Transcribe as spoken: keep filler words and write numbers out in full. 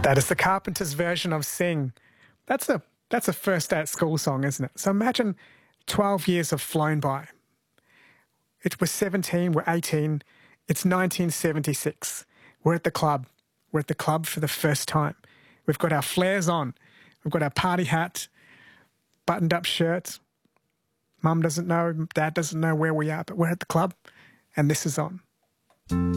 That is the Carpenters' version of Sing. That's a that's a first day at school song, isn't it? So imagine twelve years have flown by. It was seventeen, we're eighteen, it's nineteen seventy-six. We're at the club. We're at the club for the first time. We've got our flares on. We've got our party hat, buttoned up shirt. Mum doesn't know, Dad doesn't know where we are, but we're at the club and this is on.